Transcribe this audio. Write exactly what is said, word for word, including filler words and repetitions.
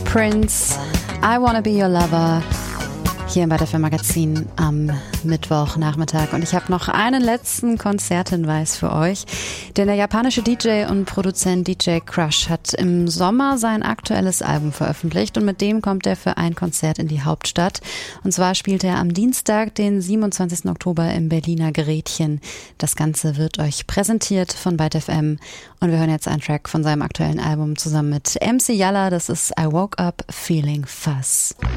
Prince, I Wanna Be Your Lover, hier im BetterFM Magazin am Mittwochnachmittag. Und ich habe noch einen letzten Konzerthinweis für euch, denn der japanische D J und Produzent D J Crush hat im Sommer sein aktuelles Album veröffentlicht und mit dem kommt er für ein Konzert in die Hauptstadt. Und zwar spielt er am Dienstag, den siebenundzwanzigsten Oktober im Berliner Gerätchen. Das Ganze wird euch präsentiert von BetterFM und wir hören jetzt einen Track von seinem aktuellen Album zusammen mit M C Yalla. Das ist I Woke Up Feeling Fuzz.